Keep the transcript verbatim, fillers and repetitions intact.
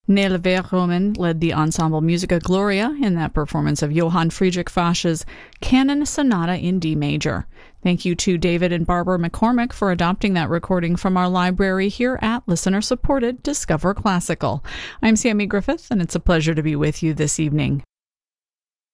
Nele Verhoeven led the Ensemble Musica Gloria in that performance of Johann Friedrich Fasch's Canon Sonata in D major. Thank you to David and Barbara McCormick for adopting that recording from our library here at listener-supported Discover Classical. I'm Sammy Griffith, and it's a pleasure to be with you this evening.